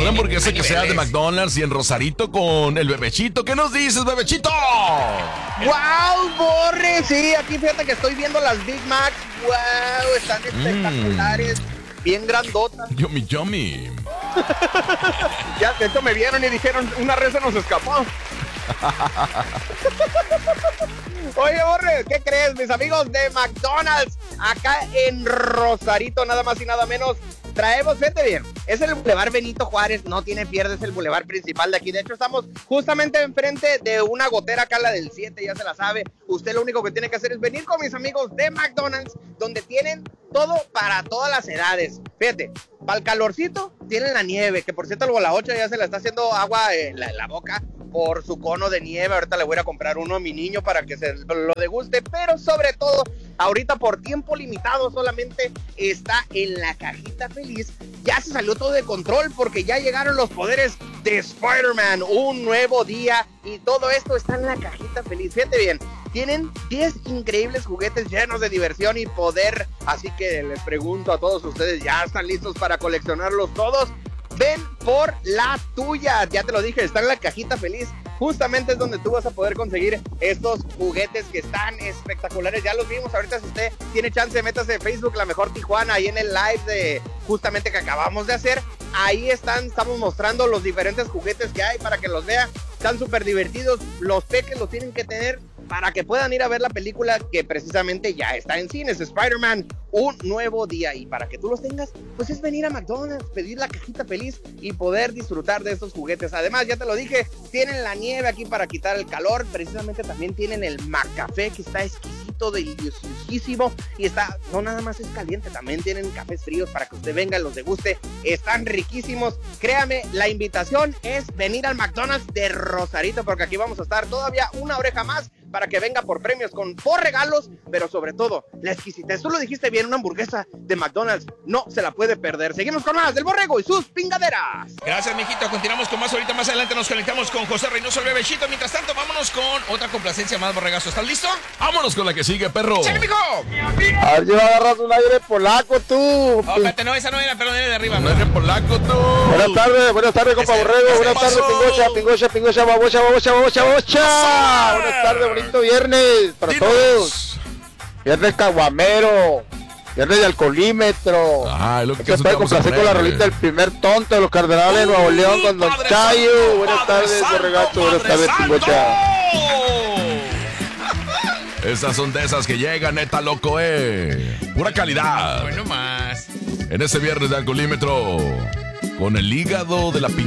Una hamburguesa que sea de McDonald's y en Rosarito con el Bebechito. ¿Qué nos dices, Bebechito? ¡Wow, Borre! Sí, aquí fíjate que estoy viendo las Big Macs. ¡Wow! Están espectaculares. Bien grandotas. Yummy, yummy. Ya, de hecho me vieron y dijeron, una red se nos escapó. Oye, Borre, ¿qué crees? Mis amigos de McDonald's, acá en Rosarito, nada más y nada menos, traemos, vete bien, es el Boulevard Benito Juárez, no tiene pierde, es el boulevard principal de aquí. De hecho, estamos justamente enfrente de una gotera acá, la del 7, ya se la sabe. Usted lo único que tiene que hacer es venir con mis amigos de McDonald's, donde tienen todo para todas las edades. Fíjate, para el calorcito, tienen la nieve, que por cierto, el Bola 8 ya se le está haciendo agua en la boca por su cono de nieve. Ahorita le voy a ir a comprar uno a mi niño para que se lo deguste, pero sobre todo, ahorita por tiempo limitado solamente está en la cajita feliz. Ya se salió todo de control porque ya llegaron los poderes de Spider-Man, un nuevo día, y todo esto está en la cajita feliz. Fíjate bien, tienen 10 increíbles juguetes llenos de diversión y poder, así que les pregunto a todos ustedes, ¿ya están listos para coleccionarlos todos? Ven por la tuya, ya te lo dije, está en la cajita feliz. Justamente es donde tú vas a poder conseguir estos juguetes que están espectaculares. Ya los vimos, ahorita si usted tiene chance, métase en Facebook La Mejor Tijuana, ahí en el live de justamente que acabamos de hacer. Ahí estamos mostrando los diferentes juguetes que hay para que los vea. Están súper divertidos, los peques los tienen que tener para que puedan ir a ver la película que precisamente ya está en cines, Spider-Man, un nuevo día. Y para que tú los tengas, pues es venir a McDonald's, pedir la cajita feliz y poder disfrutar de estos juguetes. Además, ya te lo dije, tienen la nieve aquí para quitar el calor. Precisamente también tienen el McCafé, que está exquisito, deliciosísimo. Y está, no nada más es caliente, también tienen cafés fríos para que usted venga y los deguste. Están riquísimos. Créame, la invitación es venir al McDonald's de Rosarito, porque aquí vamos a estar todavía una oreja más para que venga por premios, por regalos, pero sobre todo, la exquisitez. Tú lo dijiste bien, una hamburguesa de McDonald's no se la puede perder. Seguimos con más del Borrego y sus pingaderas. Gracias, mijito. Continuamos con más. Ahorita más adelante nos conectamos con José Reynoso, el Bebechito. Mientras tanto, vámonos con otra complacencia más, Borregazo. ¿Estás listo? Vámonos con la que sigue, perro. ¡Chale, mijo! A ver, yo agarras un aire polaco, tú. Oh, espérate, no, esa no era, pero de arriba. No eres polaco, tú. Buenas tardes, compa Borrego. Buenas tardes, pingocha, babocha. Buenas tardes, bonito viernes para todos. Viernes caguamero. Viernes de alcoholímetro. Ah, es lo que puede complacer con la rolita del primer tonto de los Cardenales de Nuevo León con Don Chayo. Buenas tardes, Borregazo. Buenas tardes, pingocha. Esas son de esas que llegan, neta, loco, pura calidad. Bueno, más. En ese viernes de alcoholímetro, con el hígado de la